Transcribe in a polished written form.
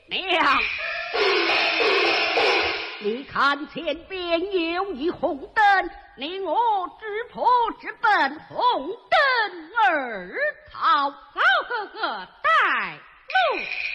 娘，你看前边有一红灯，你我只破直奔红灯而逃。 老哥哥带路。